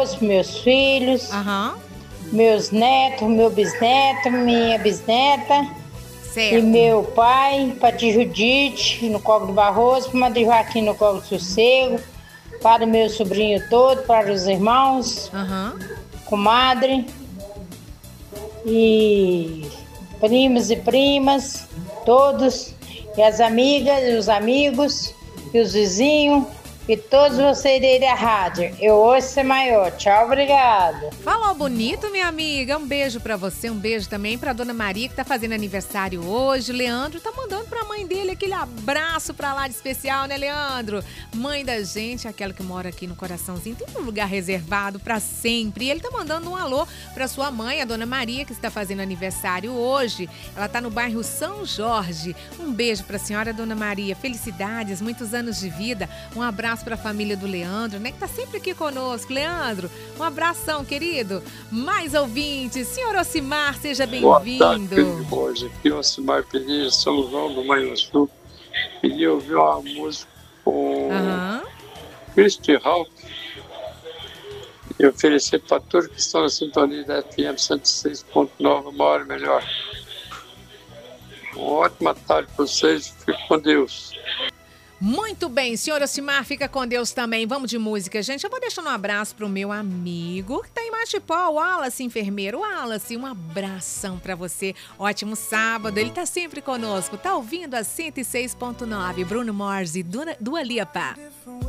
esposo, meus filhos, meus netos, meu bisneto, minha bisneta. Certo. E meu pai, para tia Judite, no Colo do Barroso, para Madre Joaquim, no Colo do Sossego, para o meu sobrinho todo, para os irmãos, comadre, e primos e primas, todos, e as amigas, e os amigos, e os vizinhos, e todos vocês aí da rádio. Eu ouço ser maior. Tchau, obrigada. Falou bonito, minha amiga. Um beijo pra você, um beijo também pra Dona Maria, que tá fazendo aniversário hoje. Leandro tá mandando pra mãe dele aquele abraço pra lá de especial, né, Leandro? Mãe da gente, aquela que mora aqui no coraçãozinho, tem um lugar reservado pra sempre. E ele tá mandando um alô pra sua mãe, a Dona Maria, que está fazendo aniversário hoje. Ela tá no bairro São Jorge. Um beijo pra senhora, Dona Maria. Felicidades, muitos anos de vida. Um abraço para a família do Leandro, né, que tá sempre aqui conosco. Leandro, um abração, querido. Mais ouvintes, senhor Ocimar, seja bem-vindo. Hoje aqui o Ocimar Pereira, São João do Manhã Sul. Queria ouvir uma música com Christy Hawk e oferecer para todos que estão na sintonia da FM 106.9, uma hora melhor. Uma ótima tarde para vocês, fique com Deus. Muito bem, senhor Ocimar, fica com Deus também. Vamos de música, gente. Eu vou deixando um abraço pro meu amigo que tá em Matipó, o Wallace, enfermeiro. Wallace, um abração pra você. Ótimo sábado, ele tá sempre conosco. Tá ouvindo a 106.9, Bruno Mars e Dua Lipa.